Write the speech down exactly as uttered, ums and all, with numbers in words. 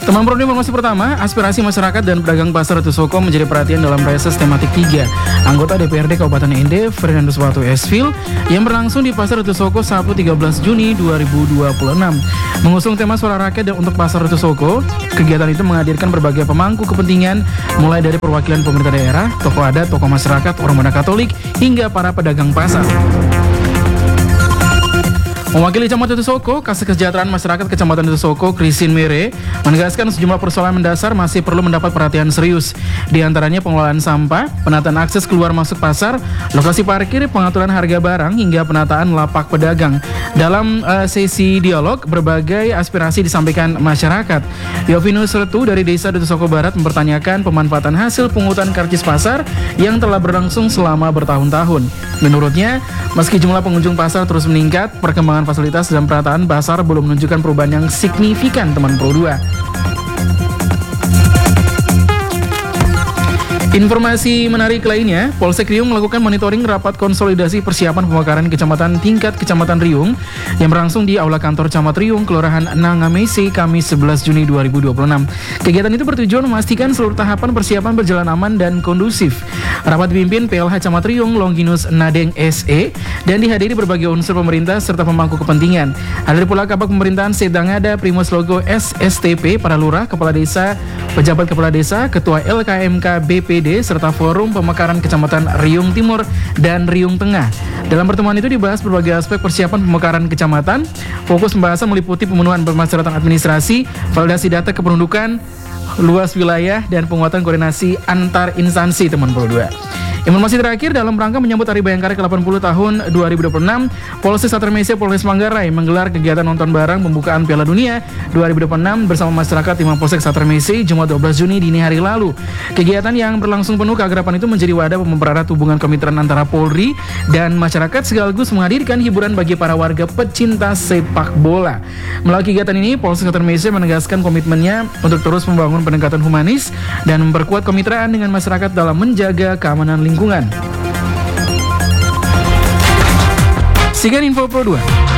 Teman Pro informasi pertama, aspirasi masyarakat dan pedagang pasar Tusoko menjadi perhatian dalam reses tematik tiga. Anggota D P R D Kabupaten N D, Ferdinandus Watu Esfil, yang berlangsung di Pasar Tusoko Sabtu tiga belas Juni dua ribu dua puluh enam. Mengusung tema suara rakyat dan untuk Pasar Tusoko, kegiatan itu menghadirkan berbagai pemangku kepentingan, mulai dari perwakilan pemerintah daerah, tokoh adat, tokoh masyarakat, orang muda Katolik, hingga para pedagang pasar. Mewakili Kecamatan Tusoko, Kasih Kesejahteraan Masyarakat Kecamatan Tusoko, Christine Mere, menegaskan sejumlah persoalan mendasar masih perlu mendapat perhatian serius. Di antaranya pengelolaan sampah, penataan akses keluar masuk pasar, lokasi parkir, pengaturan harga barang, hingga penataan lapak pedagang. Dalam uh, sesi dialog, berbagai aspirasi disampaikan masyarakat. Yovinus Retu dari Desa Tusoko Barat mempertanyakan pemanfaatan hasil pungutan karcis pasar yang telah berlangsung selama bertahun-tahun. Menurutnya, meski jumlah pengunjung pasar terus meningkat, perkembangan fasilitas dan penataan pasar belum menunjukkan perubahan yang signifikan, teman Pro dua. Informasi menarik lainnya, Polsek Riung melakukan monitoring rapat konsolidasi persiapan pemekaran kecamatan tingkat Kecamatan Riung yang berlangsung di Aula Kantor Camat Riung, Kelurahan Nangamese, Kamis sebelas Juni dua ribu dua puluh enam. Kegiatan itu bertujuan memastikan seluruh tahapan persiapan berjalan aman dan kondusif. Rapat dipimpin P L H Camat Riung, Longinus Nadeng S E, dan dihadiri berbagai unsur pemerintah serta pemangku kepentingan. Hadir pula Kabak Pemerintahan Sedangada Primus Logo S S T P, para lurah, kepala desa, pejabat kepala desa, ketua L K M K B P D, serta Forum Pemekaran Kecamatan Riung Timur dan Riung Tengah. Dalam pertemuan itu dibahas berbagai aspek persiapan pemekaran kecamatan. Fokus pembahasan meliputi pemenuhan permasyarakatan administrasi, validasi data kependudukan, luas wilayah, dan penguatan koordinasi antar instansi, teman Pro dua. Informasi terakhir, dalam rangka menyambut Hari Bayangkara ke delapan puluh tahun dua ribu dua puluh enam, Polsek Satremese Polres Manggarai menggelar kegiatan nonton bareng pembukaan Piala Dunia dua ribu dua puluh enam bersama masyarakat di Mapolsek Satremese Jumat dua belas Juni dini hari lalu. Kegiatan yang berlangsung penuh keakraban itu menjadi wadah mempererat hubungan kemitraan antara Polri dan masyarakat, sekaligus menghadirkan hiburan bagi para warga pecinta sepak bola. Melalui kegiatan ini, Polsek Satremese menegaskan komitmennya untuk terus membangun pendekatan humanis dan memperkuat kemitraan dengan masyarakat dalam menjaga keamanan lingkungan. Sekian info Pro dua.